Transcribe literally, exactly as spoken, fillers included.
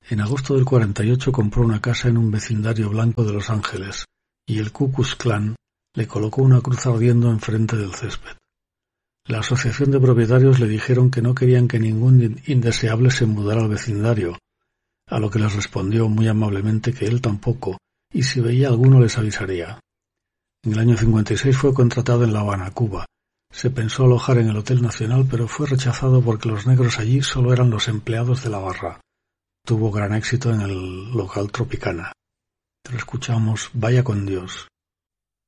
En agosto del cuarenta y ocho compró una casa en un vecindario blanco de Los Ángeles y el Ku Klux Klan le colocó una cruz ardiendo enfrente del césped. La asociación de propietarios le dijeron que no querían que ningún indeseable se mudara al vecindario, a lo que les respondió muy amablemente que él tampoco, y si veía alguno les avisaría. En el año cincuenta y seis fue contratado en La Habana, Cuba. Se pensó alojar en el Hotel Nacional, pero fue rechazado porque los negros allí solo eran los empleados de la barra. Tuvo gran éxito en el local Tropicana. Pero escuchamos Vaya con Dios.